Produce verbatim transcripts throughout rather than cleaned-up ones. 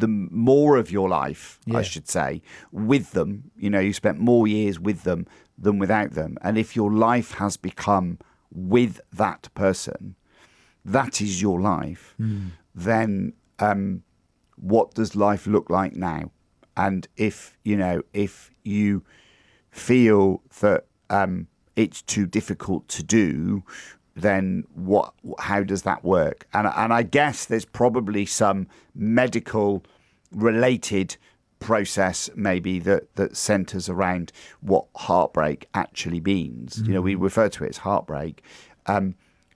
the more of your life, Yeah. I should say, with them. You know, you spent more years with them than without them. And if your life has become with that person, that is your life, Mm. then um, what does life look like now? And if, you know, if you feel that um, it's too difficult to do, then what? How does that work? And and I guess there's probably some medical related process maybe that that centers around what heartbreak actually means. Mm-hmm. You know, we refer to it as heartbreak, um,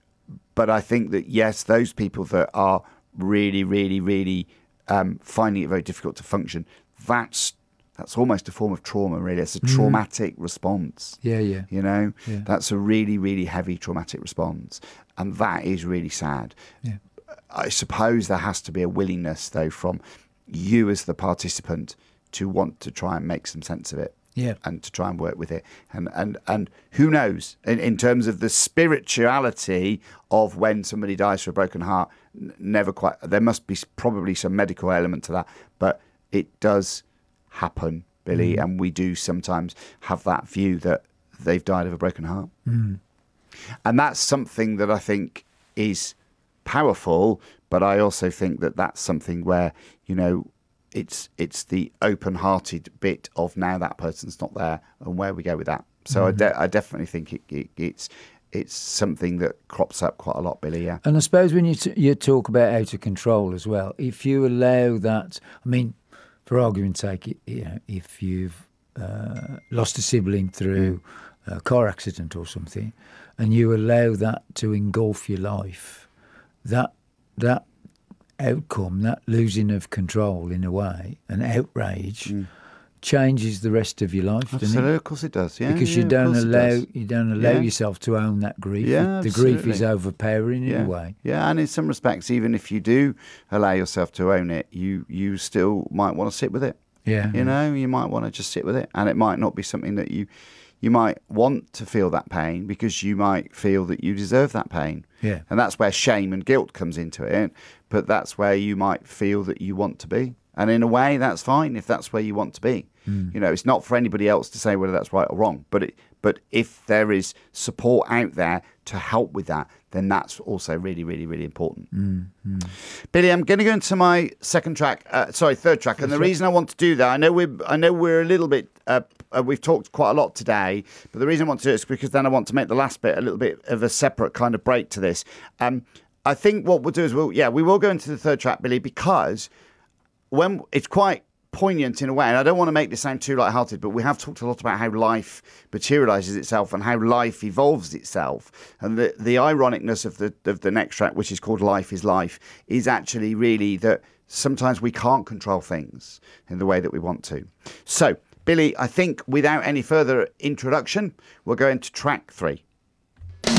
but I think that yes, those people that are really, really, really um, finding it very difficult to function, that's That's almost a form of trauma, really. It's a traumatic mm. response. Yeah, yeah. You know, yeah. That's a really, really heavy traumatic response. And that is really sad. Yeah. I suppose there has to be a willingness, though, from you as the participant to want to try and make some sense of it. Yeah. And to try and work with it. And and, and who knows, in, in terms of the spirituality of when somebody dies for a broken heart, n- never quite, there must be probably some medical element to that. But it does happen, Billy, mm. and we do sometimes have that view that they've died of a broken heart. Mm. And that's something that I think is powerful, but I also think that that's something where, you know, it's it's the open-hearted bit of now that person's not there and where we go with that. So mm. I, de- I definitely think it, it, it's it's something that crops up quite a lot, Billy, yeah. And I suppose when you, t- you talk about out of control as well, if you allow that, I mean, for argument's sake, you know, if you've uh, lost a sibling through a car accident or something, and you allow that to engulf your life, that that outcome, that losing of control in a way, an outrage, mm. changes the rest of your life. Absolutely, doesn't it? Of course it does. Yeah, because yeah, you don't allow you don't allow yeah. yourself to own that grief. Yeah, the absolutely. grief is overpowering in yeah. a way. Yeah, and in some respects, even if you do allow yourself to own it, you you still might want to sit with it. Yeah, you know, you might want to just sit with it, and it might not be something that you you might want to feel that pain because you might feel that you deserve that pain. Yeah, and that's where shame and guilt comes into it. But that's where you might feel that you want to be, and in a way, that's fine if that's where you want to be. Mm. You know, it's not for anybody else to say whether that's right or wrong. But it, but if there is support out there to help with that, then that's also really, really, really important. Mm, mm. Billy, I'm going to go into my second track, uh, sorry, third track. And the reason I want to do that, I know we're, I know we're a little bit, uh, uh, we've talked quite a lot today, but the reason I want to do it is because then I want to make the last bit a little bit of a separate kind of break to this. Um, I think what we'll do is, we'll, yeah, we will go into the third track, Billy, because when it's quite poignant in a way, and I don't want to make this sound too lighthearted, but we have talked a lot about how life materializes itself and how life evolves itself, and the the ironicness of the of the next track, which is called Life is Life, is actually really that sometimes we can't control things in the way that we want to. So, Billy, I think without any further introduction, we'll go into track three.